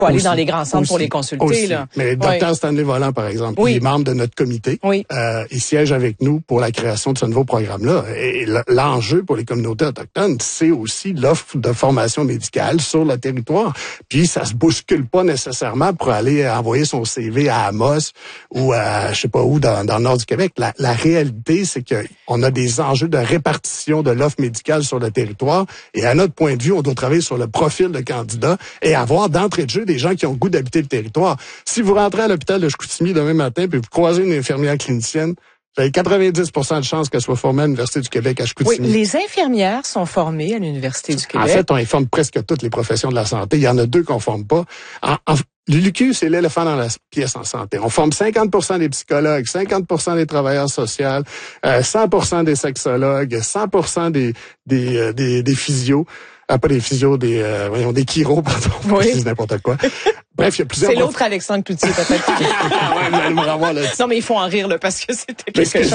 Faut aller dans les grands centres pour les consulter. Aussi. Là. Mais Dr Stanley Volant, par exemple, il est membre de notre comité. Oui. Il siège avec nous pour la création de ce nouveau programme-là. Et l'enjeu pour les communautés autochtones, c'est aussi l'offre de formation médicale sur le territoire. Puis ça se bouscule pas nécessairement pour aller envoyer son CV à Amos ou à je sais pas où dans le nord du Québec. La réalité, c'est que on a des enjeux de répartition de l'offre médicale sur le territoire. Et à notre point de vue, on doit travailler sur le profil de candidat et avoir d'entrée de jeu des gens qui ont le goût d'habiter le territoire. Si vous rentrez à l'hôpital de Chicoutimi demain matin puis vous croisez une infirmière clinicienne, vous avez 90% de chances qu'elle soit formée à l'Université du Québec à Chicoutimi. Oui, les infirmières sont formées à l'Université du Québec. En fait, on informe presque toutes les professions de la santé. Il y en a 2 qu'on forme pas. L'UQU, c'est l'éléphant dans la pièce en santé. On forme 50% des psychologues, 50% des travailleurs sociaux, 100% des sexologues, 100% des physios. Pas des physios, des chiros, pardon. Oui. Je dis n'importe quoi. Bref, il y a plusieurs... C'est l'autre Alexandre Cloutier, peut-être. Ouais, vous allez me revoir là-dessus. Non, mais il faut en rire, là, parce que c'était quelque chose.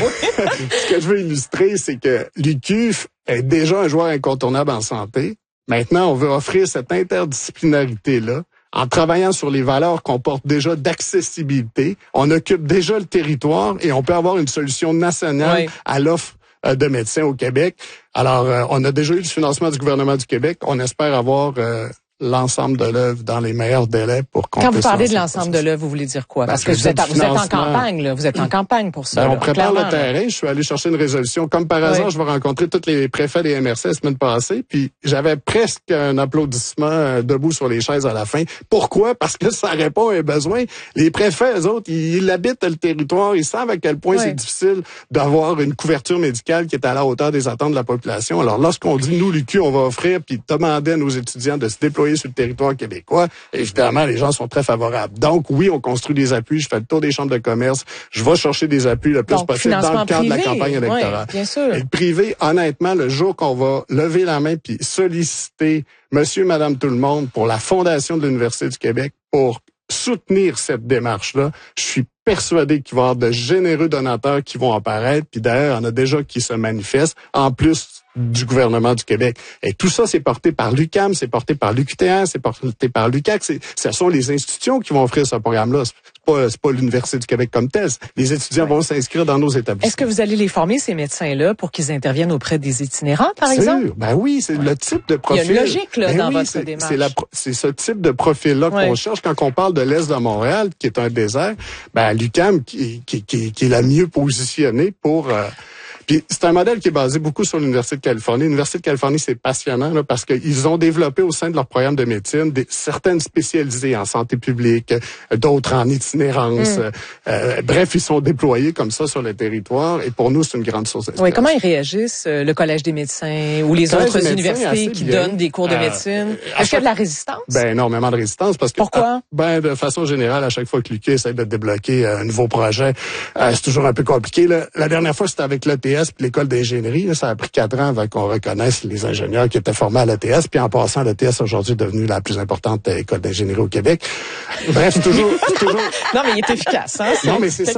Ce que je veux illustrer, c'est que l'UQ est déjà un joueur incontournable en santé. Maintenant, on veut offrir cette interdisciplinarité-là. En travaillant sur les valeurs qu'on porte déjà d'accessibilité, on occupe déjà le territoire et on peut avoir une solution nationale à l'offre de médecins au Québec. Alors, on a déjà eu le financement du gouvernement du Québec. On espère avoir l'ensemble de l'œuvre dans les meilleurs délais pour qu'on Quand puisse vous parlez de lancer l'ensemble de l'œuvre, vous voulez dire quoi? Parce que vous êtes en campagne, là. Vous êtes en campagne pour ça. On prépare le terrain. Je suis allé chercher une résolution. Comme par hasard, je vais rencontrer tous les préfets des MRC la semaine passée. Puis j'avais presque un applaudissement debout sur les chaises à la fin. Pourquoi? Parce que ça répond à un besoin. Les préfets, eux autres, ils habitent le territoire. Ils savent à quel point c'est difficile d'avoir une couverture médicale qui est à la hauteur des attentes de la population. Alors, lorsqu'on dit, nous, l'UQ, on va offrir puis demander à nos étudiants de se déployer sur le territoire québécois, évidemment, les gens sont très favorables. Donc, oui, on construit des appuis. Je fais le tour des chambres de commerce. Je vais chercher des appuis le plus possible dans le cadre de la campagne électorale. Bien sûr. Et le privé, honnêtement, le jour qu'on va lever la main puis solliciter monsieur, madame, tout le monde pour la fondation de l'Université du Québec pour soutenir cette démarche-là, je suis persuadé qu'il va y avoir de généreux donateurs qui vont apparaître. Puis d'ailleurs, il y en a déjà qui se manifestent, en plus du gouvernement du Québec. Et tout ça, c'est porté par l'UQAM, c'est porté par l'UQTR, c'est porté par l'UQAC. Ce sont les institutions qui vont offrir ce programme-là. C'est pas l'Université du Québec comme telle. Les étudiants vont s'inscrire dans nos établissements. Est-ce que vous allez les former, ces médecins-là, pour qu'ils interviennent auprès des itinérants, par exemple? Ben oui, c'est le type de profil. Il y a une logique là, dans votre démarche. C'est ce type de profil-là qu'on cherche quand on parle de l'Est de Montréal, qui est un désert. Ben, l'UQAM, qui est la mieux positionnée pour... Puis c'est un modèle qui est basé beaucoup sur l'Université de Californie. L'Université de Californie, c'est passionnant là, parce qu'ils ont développé au sein de leur programme de médecine certaines spécialisées en santé publique, d'autres en itinérance. Bref, ils sont déployés comme ça sur le territoire et pour nous, c'est une grande source d'inspiration. Oui, comment ils réagissent, le Collège des médecins ou les autres universités qui donnent des cours de médecine? Est-ce qu'il y a de la résistance? Ben, énormément de résistance parce que... Pourquoi? De façon générale, à chaque fois que l'UQ essaie de débloquer un nouveau projet, c'est toujours un peu compliqué. Là. La dernière fois, c'était avec l'ETS puis l'école d'ingénierie. Là, ça a pris 4 ans avant qu'on reconnaisse les ingénieurs qui étaient formés à l'ETS. Puis en passant, l'ETS aujourd'hui est devenue la plus importante école d'ingénierie au Québec. Bref, c'est toujours... Non, mais il est efficace. Hein? Non, mais c'est ça.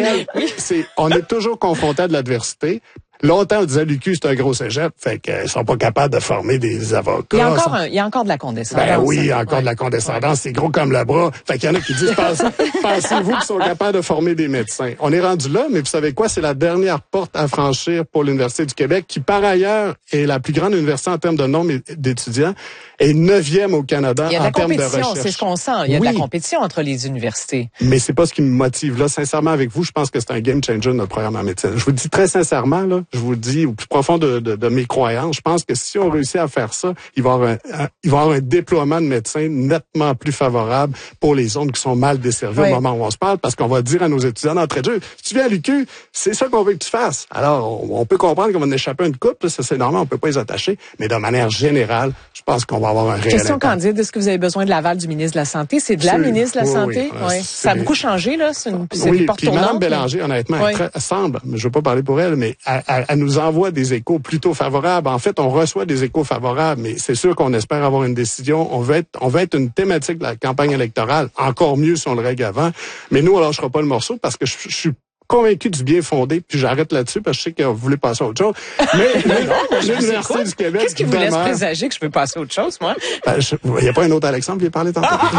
On est toujours confronté à de l'adversité. Longtemps, on disait l'UQ, c'est un gros cégep, fait qu'ils sont pas capables de former des avocats. Il y a encore de la condescendance. Ben oui, il y a encore de la condescendance. C'est gros comme le bras. Fait qu'il y en a qui disent, pensez-vous qu'ils sont capables de former des médecins? On est rendu là, mais vous savez quoi? C'est la dernière porte à franchir pour l'Université du Québec, qui, par ailleurs, est la plus grande université en termes de nombre d'étudiants et 9e au Canada en termes de recherche. Il y a de la compétition, c'est ce qu'on sent. Il y a de la compétition entre les universités. Mais c'est pas ce qui me motive. Là, sincèrement, avec vous, je pense que c'est un game changer, notre programme en médecine. Je vous le dis très sincèrement, là, je vous le dis au plus profond de mes croyances, je pense que si on réussit à faire ça, il va y avoir un déploiement de médecins nettement plus favorable pour les zones qui sont mal desservies au moment où on se parle, parce qu'on va dire à nos étudiants d'entrée de jeu, si tu viens à l'UQ, c'est ça qu'on veut que tu fasses. Alors, on peut comprendre qu'on va en échapper à une coupe, ça c'est normal, on peut pas les attacher, mais de manière générale, je pense qu'on va avoir un réel Question candide, est-ce que vous avez besoin de l'aval du ministre de la Santé? C'est de la ministre de la Santé? Oui. Ça a beaucoup changé, là? C'est une porte tournante. Mme Bélanger, honnêtement, elle semble, je veux pas parler pour elle, mais elle nous envoie des échos plutôt favorables. En fait, on reçoit des échos favorables, mais c'est sûr qu'on espère avoir une décision. On veut être une thématique de la campagne électorale. Encore mieux si on le règle avant. Mais nous, on lâchera pas le morceau parce que je suis convaincu du bien fondé, puis j'arrête là-dessus parce que je sais que vous voulez passer à autre chose. Mais l'Université du Québec... Qu'est-ce qui vous laisse présager que je peux passer à autre chose, moi? Il n'y a pas un autre Alexandre qui vient parler tantôt?